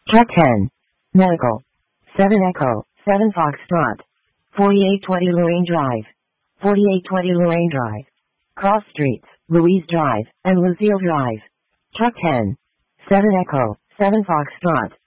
Truck 10. Medical. 7 Echo, 7 Foxtrot. 4820 Lorraine Drive. 4820 Lorraine Drive. Cross Streets, Louise Drive, and Lucille Drive. Truck 10. 7 Echo, 7 Foxtrot.